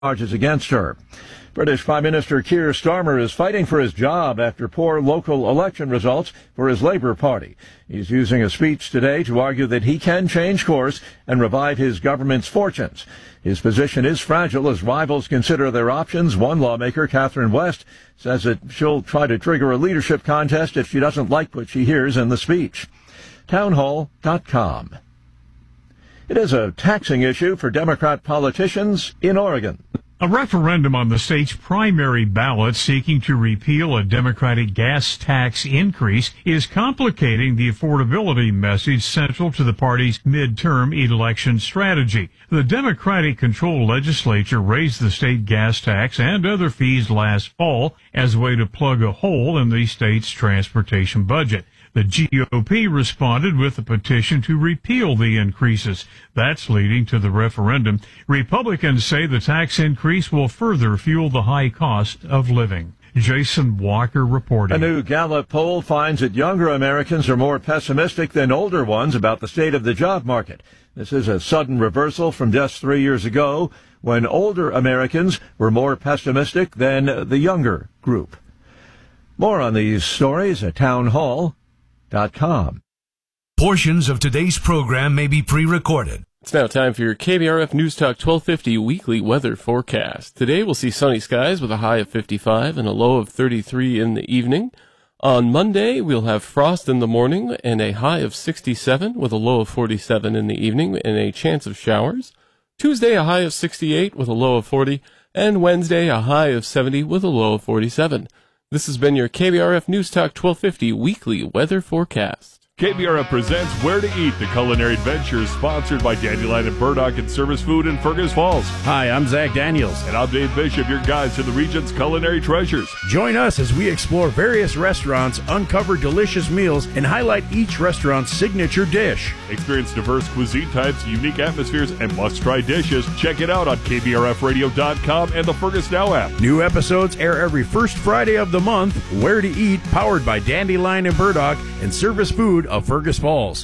charges against her. British Prime Minister Keir Starmer is fighting for his job after poor local election results for his Labour Party. He's using a speech today to argue that he can change course and revive his government's fortunes. His position is fragile as rivals consider their options. One lawmaker, Catherine West, says that she'll try to trigger a leadership contest if she doesn't like what she hears in the speech. Townhall.com. It is a taxing issue for Democrat politicians in Oregon. A referendum on the state's primary ballot seeking to repeal a Democratic gas tax increase is complicating the affordability message central to the party's midterm election strategy. The Democratic-controlled legislature raised the state gas tax and other fees last fall as a way to plug a hole in the state's transportation budget. The GOP responded with a petition to repeal the increases. That's leading to the referendum. Republicans say the tax increase will further fuel the high cost of living. Jason Walker reporting. A new Gallup poll finds that younger Americans are more pessimistic than older ones about the state of the job market. This is a sudden reversal from just 3 years ago, when older Americans were more pessimistic than the younger group. More on these stories at townhall.com. Portions of today's program may be pre-recorded. It's now time for your KBRF News Talk 1250 weekly weather forecast. Today we'll see sunny skies with a high of 55 and a low of 33 in the evening. On Monday, we'll have frost in the morning and a high of 67 with a low of 47 in the evening and a chance of showers. Tuesday, a high of 68 with a low of 40, and Wednesday, a high of 70 with a low of 47. This has been your KBRF News Talk 1250 weekly weather forecast. KBRF presents Where to Eat, the culinary adventure sponsored by Dandelion and Burdock and Service Food in Fergus Falls. Hi, I'm Zach Daniels. And I'm Dave Bishop, your guides to the region's culinary treasures. Join us as we explore various restaurants, uncover delicious meals, and highlight each restaurant's signature dish. Experience diverse cuisine types, unique atmospheres, and must-try dishes. Check it out on KBRFradio.com and the Fergus Now app. New episodes air every first Friday of the month. Where to Eat, powered by Dandelion and Burdock and Service Food of Fergus Falls.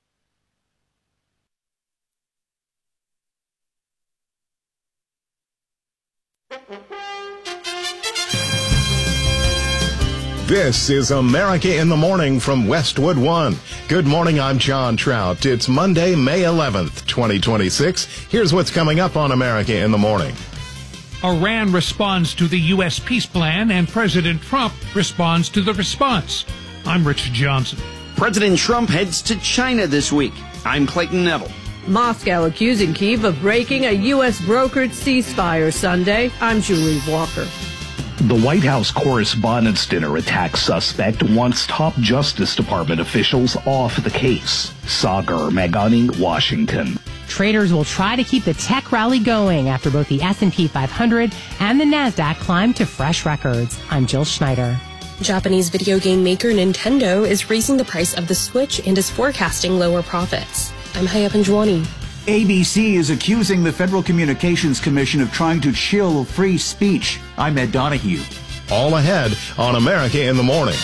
This is America in the Morning from Westwood One. Good morning, I'm John Trout. It's Monday, May 11th, 2026. Here's what's coming up on America in the Morning. Iran responds to the U.S. peace plan, and President Trump responds to the response. I'm Rich Johnson. President Trump heads to China this week. I'm Clayton Neville. Moscow accusing Kyiv of breaking a U.S. brokered ceasefire Sunday. I'm Julie Walker. The White House Correspondents' Dinner attack suspect wants top Justice Department officials off the case. Sagar Meghani, Washington. Traders will try to keep the tech rally going after both the S&P 500 and the NASDAQ climb to fresh records. I'm Jill Schneider. Japanese video game maker Nintendo is raising the price of the Switch and is forecasting lower profits. I'm Hayap Anjwani. ABC is accusing the Federal Communications Commission of trying to chill free speech. I'm Ed Donahue. All ahead on America in the Morning.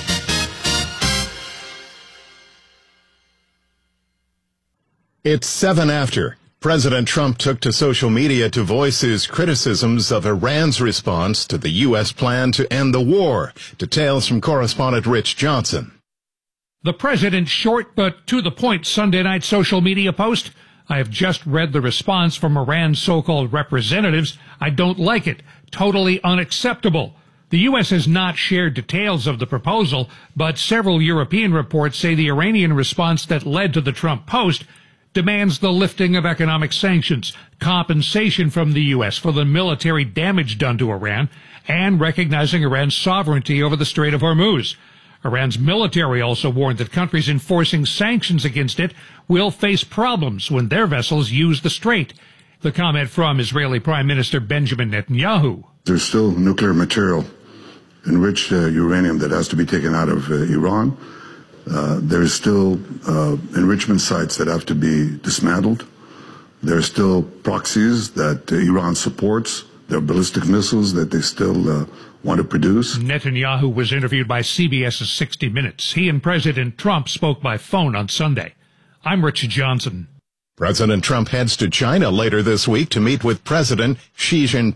It's 7 after. President Trump took to social media to voice his criticisms of Iran's response to the U.S. plan to end the war. Details from correspondent Rich Johnson. The president's short but to-the-point Sunday night social media post. I have just read the response from Iran's so-called representatives. I don't like it. Totally unacceptable. The U.S. has not shared details of the proposal, but several European reports say the Iranian response that led to the Trump post demands the lifting of economic sanctions, compensation from the U.S. for the military damage done to Iran, and recognizing Iran's sovereignty over the Strait of Hormuz. Iran's military also warned that countries enforcing sanctions against it will face problems when their vessels use the strait. The comment from Israeli Prime Minister Benjamin Netanyahu. There's still nuclear material, enriched uranium, that has to be taken out of Iran. There's still enrichment sites that have to be dismantled. There are still proxies that Iran supports. There are ballistic missiles that they still want to produce. Netanyahu was interviewed by CBS's 60 Minutes. He and President Trump spoke by phone on Sunday. I'm Rich Johnson. President Trump heads to China later this week to meet with President Xi Jinping.